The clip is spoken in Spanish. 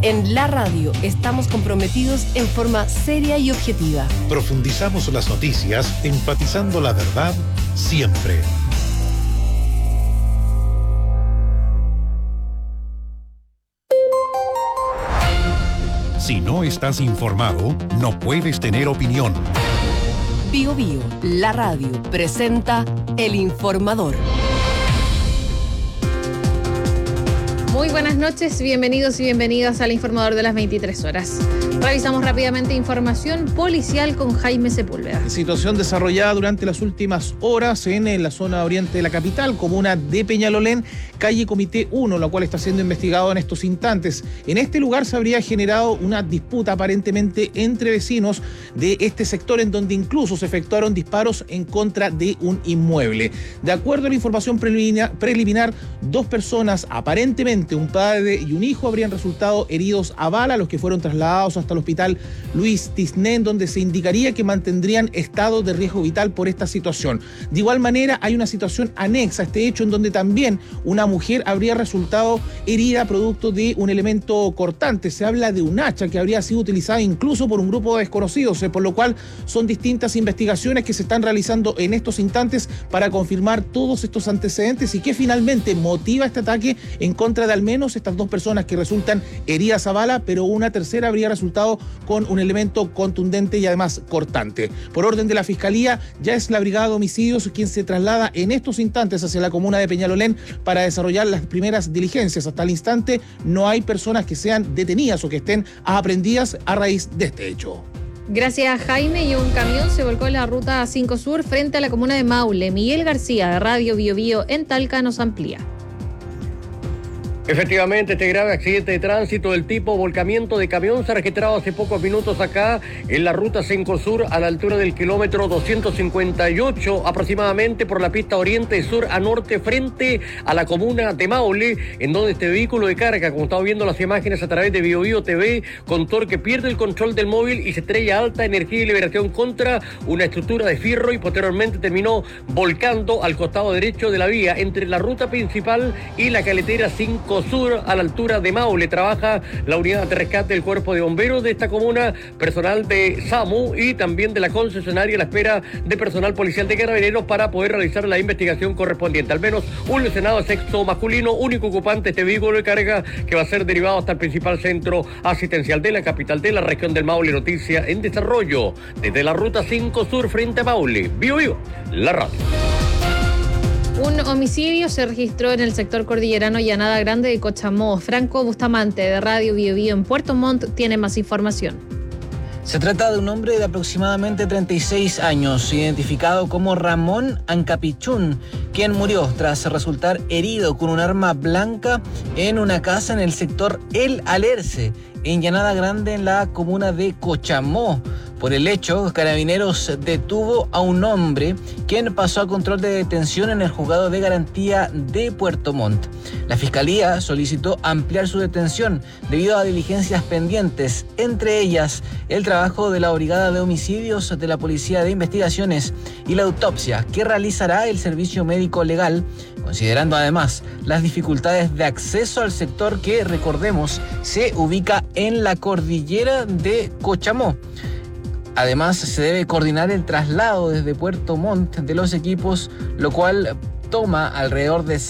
En la radio estamos comprometidos en forma seria y objetiva. Profundizamos las noticias, enfatizando la verdad siempre. Si no estás informado, no puedes tener opinión. Bío, la radio, presenta El Informador. Muy buenas noches, bienvenidos y bienvenidas al Informador de las 23 horas. Revisamos rápidamente información policial con Jaime Sepúlveda. Situación desarrollada durante las últimas horas en la zona oriente de la capital, comuna de Peñalolén, calle Comité 1, la cual está siendo investigado en estos instantes. En este lugar se habría generado una disputa aparentemente entre vecinos de este sector, en donde incluso se efectuaron disparos en contra de un inmueble. De acuerdo a la información preliminar, dos personas, aparentemente un padre y un hijo, habrían resultado heridos a bala, los que fueron trasladados hasta el hospital Luis Tisné, donde se indicaría que mantendrían estado de riesgo vital por esta situación. De igual manera, hay una situación anexa a este hecho, en donde también una mujer habría resultado herida producto de un elemento cortante. Se habla de un hacha que habría sido utilizada incluso por un grupo de desconocidos, por lo cual son distintas investigaciones que se están realizando en estos instantes para confirmar todos estos antecedentes y qué finalmente motiva este ataque en contra de al menos estas dos personas que resultan heridas a bala, pero una tercera habría resultado con un elemento contundente y además cortante. Por orden de la Fiscalía, ya es la Brigada de Homicidios quien se traslada en estos instantes hacia la comuna de Peñalolén para desarrollar las primeras diligencias. Hasta el instante no hay personas que sean detenidas o que estén aprehendidas a raíz de este hecho. Gracias, Jaime. Y un camión se volcó en la ruta 5 Sur frente a la comuna de Maule. Miguel García, de Radio Bío en Talca, nos amplía. Efectivamente, este grave accidente de tránsito del tipo volcamiento de camión se ha registrado hace pocos minutos acá en la ruta 5 Sur, a la altura del kilómetro 258 aproximadamente, por la pista oriente sur a norte frente a la comuna de Maule, en donde este vehículo de carga, como estamos viendo las imágenes a través de Bío TV, conductor que pierde el control del móvil y se estrella a alta energía y liberación contra una estructura de fierro y posteriormente terminó volcando al costado derecho de la vía entre la ruta principal y la carretera 5 Sur, a la altura de Maule. Trabaja la unidad de rescate del cuerpo de bomberos de esta comuna, personal de SAMU y también de la concesionaria, a la espera de personal policial de Carabineros para poder realizar la investigación correspondiente. Al menos un lesionado de sexo masculino, único ocupante de este vehículo de carga, que va a ser derivado hasta el principal centro asistencial de la capital de la región del Maule. Noticia en desarrollo desde la ruta 5 Sur frente a Maule. Bío, la radio. Un homicidio se registró en el sector cordillerano Llanada Grande de Cochamó. Franco Bustamante, de Radio Bío en Puerto Montt, tiene más información. Se trata de un hombre de aproximadamente 36 años, identificado como Ramón Ancapichún, quien murió tras resultar herido con un arma blanca en una casa en el sector El Alerce, en Llanada Grande, en la comuna de Cochamó. Por el hecho, Carabineros detuvo a un hombre quien pasó a control de detención en el juzgado de garantía de Puerto Montt. La Fiscalía solicitó ampliar su detención debido a diligencias pendientes, entre ellas el trabajo de la Brigada de Homicidios de la Policía de Investigaciones y la autopsia que realizará el Servicio Médico Legal, considerando además las dificultades de acceso al sector que, recordemos, se ubica en la cordillera de Cochamó. Además, se debe coordinar el traslado desde Puerto Montt de los equipos, lo cual toma alrededor de